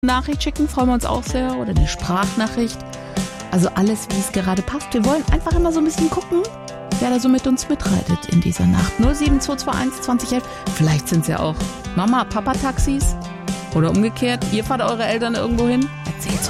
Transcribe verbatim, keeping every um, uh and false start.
Nachricht schicken, freuen wir uns auch sehr. Oder eine Sprachnachricht. Also alles, wie es gerade passt. Wir wollen einfach immer so ein bisschen gucken, wer da so mit uns mitreitet in dieser Nacht. null sieben zwei zwei eins zwanzig elf. Vielleicht sind es ja auch Mama-Papa-Taxis. Oder umgekehrt, ihr fahrt eure Eltern irgendwo hin. Erzählt's